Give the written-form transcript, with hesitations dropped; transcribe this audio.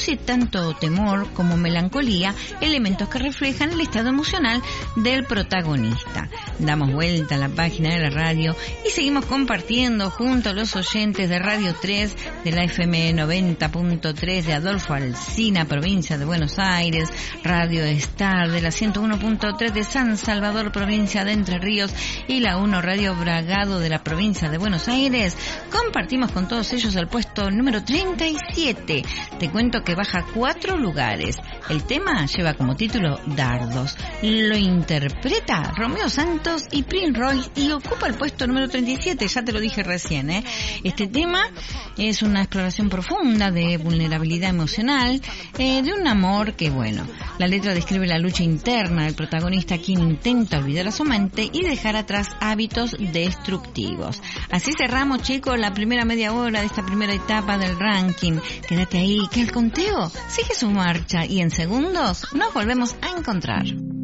produce tanto temor como melancolía, elementos que reflejan el estado emocional del protagonista. Damos vuelta a la página de la radio y seguimos compartiendo junto a los oyentes de Radio 3, de la FM 90.3 de Adolfo Alsina, provincia de Buenos Aires, Radio Star de la 101.3 de San Salvador, provincia de Entre Ríos, y la 1 Radio Bragado de la provincia de Buenos Aires. Compartimos con todos ellos el puesto número 37. Te cuento que baja 4 lugares. El tema lleva como título Dardos. Lo interpreta Romeo Santos y Prince Royce y ocupa el puesto número 37, ya te lo dije recién, ¿eh? Este tema es una exploración profunda de vulnerabilidad emocional, de un amor que, bueno, la letra describe la lucha interna del protagonista, quien intenta olvidar a su mente y dejar atrás hábitos destructivos. Así cerramos, chicos, la primera media hora de esta primera etapa del ranking. Quédate ahí, que el conteo sigue su marcha y en segundos nos volvemos a encontrar.